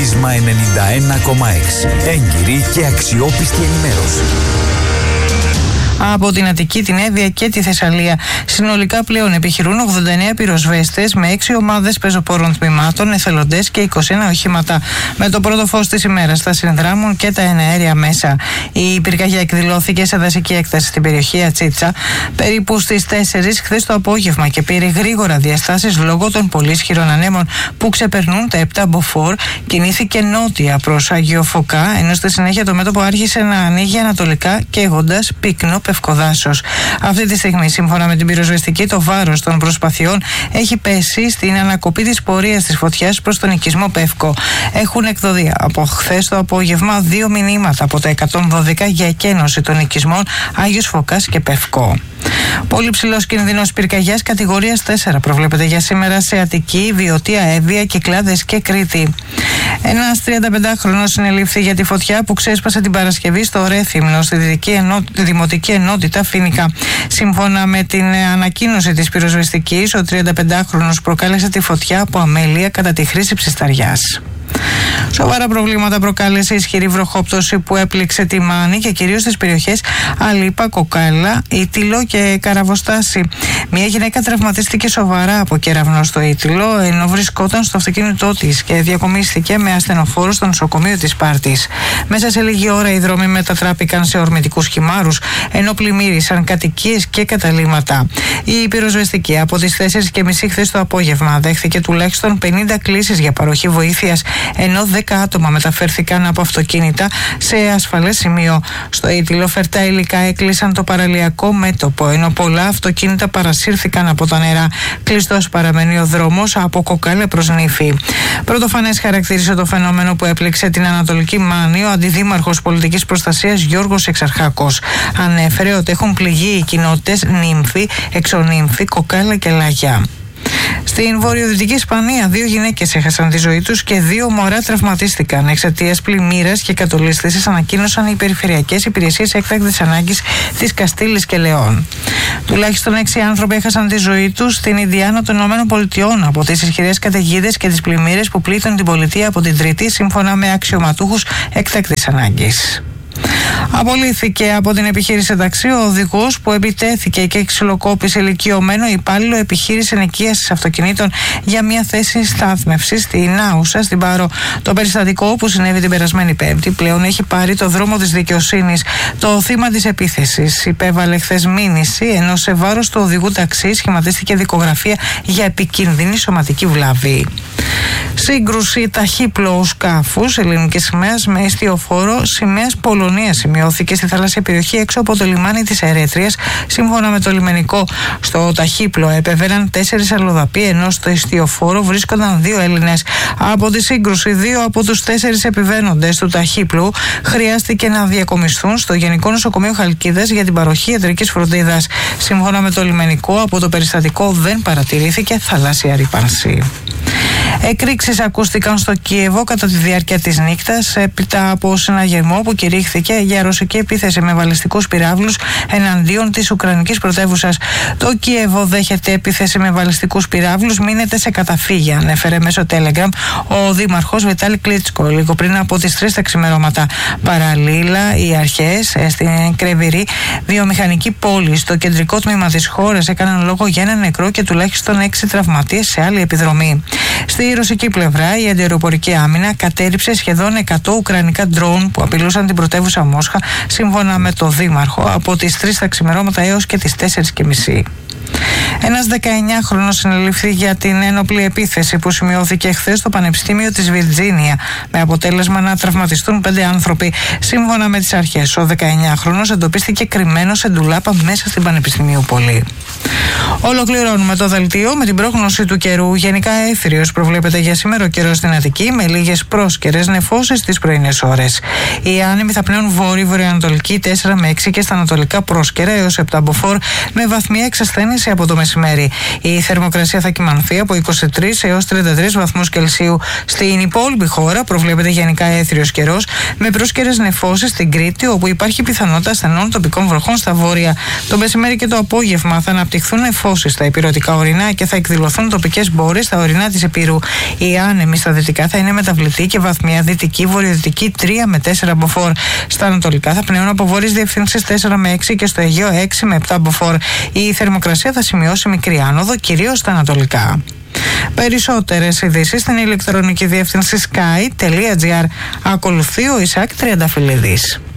Πρίσμα 91,6. Έγκυρη και αξιόπιστη ενημέρωση. Από την Αττική, την Εύβοια και τη Θεσσαλία. Συνολικά πλέον επιχειρούν 89 πυροσβέστες με 6 ομάδες πεζοπόρων τμήματων, εθελοντές και 21 οχήματα. Με το πρώτο φως της ημέρας θα συνδράμουν και τα εναέρια μέσα. Η πυρκαγιά εκδηλώθηκε σε δασική έκταση στην περιοχή Ατσίτσα περίπου στις 4 χθες το απόγευμα και πήρε γρήγορα διαστάσεις λόγω των πολύ ισχυρών ανέμων που ξεπερνούν τα 7 μποφόρ. Κινήθηκε νότια προς Άγιο Φωκά, ενώ στη συνέχεια το μέτωπο άρχισε να ανοίγει ανατολικά καίγοντας πύκνο Πευκοδάσος. Αυτή τη στιγμή, σύμφωνα με την πυροσβεστική, το βάρος των προσπαθειών έχει πέσει στην ανακοπή της πορείας της φωτιάς προς τον οικισμό Πεύκο. Έχουν εκδοθεί από χθες το απόγευμα 2 μηνύματα από τα 112 για εκένωση των οικισμών Άγιος Φωκάς και Πευκό. Πολύ ψηλός κινδύνος πυρκαγιάς κατηγορίας 4 προβλέπεται για σήμερα σε Αττική, Βιωτία, Εύβοια, Κυκλάδες και Κρήτη. Ένας 35χρονος συνελήφθη για τη φωτιά που ξέσπασε την Παρασκευή στο Ρέθυμνο, στη Δημοτική Ενότητα Φοίνικα. Σύμφωνα με την ανακοίνωση της πυροσβεστικής, ο 35χρονος προκάλεσε τη φωτιά από αμέλεια κατά τη χρήση ψισταριάς. Σοβαρά προβλήματα προκάλεσε ισχυρή βροχόπτωση που έπληξε τη Μάνη και κυρίως στις περιοχές Αλίπα, Κοκάλα, Ήτυλο και Καραβοστάση. Μια γυναίκα τραυματίστηκε σοβαρά από κεραυνό στο Ήτυλο ενώ βρισκόταν στο αυτοκίνητό της και διακομίστηκε με ασθενοφόρο στο νοσοκομείο της Σπάρτης. Μέσα σε λίγη ώρα οι δρόμοι μετατράπηκαν σε ορμητικούς χυμάρους ενώ πλημμύρισαν κατοικίες και καταλύματα. Η πυροσβεστική από τις 4:30 χθες το απόγευμα δέχθηκε τουλάχιστον 50 κλήσεις για παροχή βοήθειας, ενώ 10 άτομα μεταφέρθηκαν από αυτοκίνητα σε ασφαλές σημείο. Στο Ήτυλο φερτά υλικά έκλεισαν το παραλιακό μέτωπο, ενώ πολλά αυτοκίνητα παρασύρθηκαν από τα νερά. Κλειστός παραμένει ο δρόμος από Κοκάλα προς Νύφη. Πρωτοφανές χαρακτήρισε το φαινόμενο που έπληξε την Ανατολική Μάνη ο αντιδήμαρχος πολιτικής προστασίας Γιώργος Εξαρχάκος. Ανέφερε ότι έχουν πληγεί οι κοινότητες Νύμφη, Εξονύμφη, Κοκάλα και Λαγιά. Στην βορειοδυτική Ισπανία 2 γυναίκες έχασαν τη ζωή τους και 2 μωρά τραυματίστηκαν εξαιτίας πλημμύρας και κατολίσθησης, ανακοίνωσαν οι περιφερειακές υπηρεσίες έκτακτης ανάγκης της Καστήλης και Λεών. Τουλάχιστον 6 άνθρωποι έχασαν τη ζωή τους στην Ινδιάνα των ΗΠΑ από τις ισχυρές καταιγίδες και τις πλημμύρες που πλήττουν την πολιτεία από την Τρίτη, σύμφωνα με αξιωματούχους έκτακτης ανάγκης. Απολύθηκε από την επιχείρηση ταξί ο οδηγός που επιτέθηκε και ξυλοκόπησε ηλικιωμένο υπάλληλο επιχείρηση ενοικίασης αυτοκινήτων για μια θέση στάθμευσης στην Άουσα, στην Πάρο. Το περιστατικό που συνέβη την περασμένη Πέμπτη πλέον έχει πάρει το δρόμο της δικαιοσύνης. Το θύμα της επίθεσης υπέβαλε χθες μήνυση, ενώ σε βάρος του οδηγού ταξί σχηματίστηκε δικογραφία για επικίνδυνη σωματική βλάβη. Σύγκρουση ταχύπλοου σκάφους ελληνικής σημαίας με ιστιοφόρο σημαίας Πολωνίας σημειώθηκε στη θαλάσσια περιοχή έξω από το λιμάνι της Ερέτριας. Σύμφωνα με το λιμενικό, στο ταχύπλο επέβαιναν 4 αλλοδαποί, ενώ στο ιστιοφόρο βρίσκονταν 2 Έλληνες. Από τη σύγκρουση, 2 από τους 4 επιβαίνοντες του ταχύπλου χρειάστηκε να διακομισθούν στο Γενικό Νοσοκομείο Χαλκίδας για την παροχή ιατρικής φροντίδας. Σύμφωνα με το λιμενικό, από το περιστατικό δεν παρατηρήθηκε θαλάσσια ρύπανση. Εκρήξεις ακούστηκαν στο Κίεβο κατά τη διάρκεια της νύχτας έπειτα από συναγερμό που κηρύχθηκε για ρωσική επίθεση με βαλιστικούς πυράβλους εναντίον της Ουκρανικής πρωτεύουσας. Το Κίεβο δέχεται επίθεση με βαλιστικούς πυράβλους, μείνεται σε καταφύγια, ανέφερε μέσω Telegram ο δήμαρχος Βιτάλη Κλίτσκο λίγο πριν από τις 3 τα ξημερώματα. Παραλλήλα, οι αρχές στην Κρεβιρή, βιομηχανική πόλη στο κεντρικό τμήμα της χώρας, έκαναν λόγο για ένα νεκρό και τουλάχιστον 6 τραυματίες σε άλλη επιδρομή. Στη ρωσική πλευρά, η αντιαεροπορική άμυνα κατέριψε σχεδόν 100 ουκρανικά ντρόουν που απειλούσαν την πρωτεύουσα Μόσχα, σύμφωνα με το δήμαρχο, από τις 3 τα ξημερώματα έως και τις 4:30. Ένας 19χρονος συνελήφθη για την ένοπλη επίθεση που σημειώθηκε χθες στο Πανεπιστήμιο της Βιρτζίνια, με αποτέλεσμα να τραυματιστούν 5 άνθρωποι. Σύμφωνα με τις αρχές, ο 19χρονος εντοπίστηκε κρυμμένος σε ντουλάπα μέσα στην Πανεπιστημίου-Πόλη. Ολοκληρώνουμε το δελτίο με την πρόγνωση του καιρού. Γενικά έθριος προβλέπεται για σήμερα ο καιρός στην Αττική, με λίγες πρόσκαιρες νεφώσεις τις πρωινές ώρες. Οι άνεμοι θα πνέουν βόρειο-βορειοανατολική 4 με 6 και στα ανατολικά πρόσκαιρα έως 7 μποφόρ, με βαθμία εξασθένεια ασθένηση από το μεσημέρι. Η θερμοκρασία θα κυμανθεί από 23 έως 33 βαθμούς Κελσίου. Στην υπόλοιπη χώρα προβλέπεται γενικά έθριος καιρός με πρόσκαιρες νεφώσεις στην Κρήτη, όπου υπάρχει πιθανότητα ασθενών τοπικών βροχών στα βόρεια. Το μεσημέρι και το απόγευμα θα αναπτυχθούν νεφώσεις στα ηπειρωτικά ορεινά και θα εκδηλωθούν τοπικές μπόρες στα ορεινά της Ηπειρού. Οι άνεμοι στα δυτικά θα είναι μεταβλητοί και βαθμία δυτική, βορειοδυτική 3 με 4 μποφόρ. Στα ανατολικά θα πνέουν από βόρειες διευθύνσεις 4 με 6 και στο Αιγαίο 6 με 7 μποφόρ. Η θερμοκρασία θα σημειώσει μικρή άνοδο, κυρίως στα ανατολικά. Περισσότερες ειδήσεις στην ηλεκτρονική διεύθυνση sky.gr. Ακολουθεί ο Ισάκ Τριανταφυλλίδης.